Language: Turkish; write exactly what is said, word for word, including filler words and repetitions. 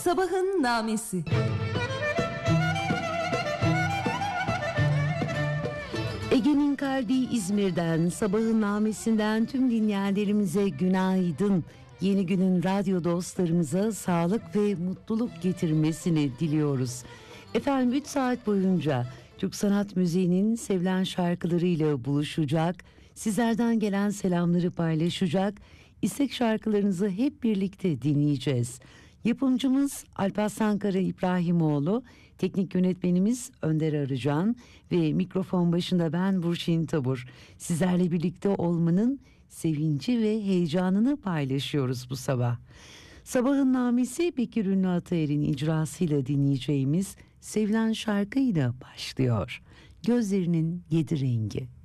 Sabahın Namesi. Ege'nin kalbi İzmir'den, Sabahın Namesi'nden tüm dinleyenlerimize günaydın. Yeni günün radyo dostlarımıza sağlık ve mutluluk getirmesini diliyoruz. Efendim üç saat boyunca Türk sanat müziğinin sevilen şarkılarıyla buluşacak, sizlerden gelen selamları paylaşacak, istek şarkılarınızı hep birlikte dinleyeceğiz. Yapımcımız Alparslan Kara İbrahimoğlu, teknik yönetmenimiz Önder Arıcan ve mikrofon başında ben Burçin Tabur. Sizlerle birlikte olmanın sevinci ve heyecanını paylaşıyoruz bu sabah. Sabahın Namesi Bekir Ünlü Atayer'in icrasıyla dinleyeceğimiz sevilen şarkıyla başlıyor. Gözlerinin Yedi Rengi.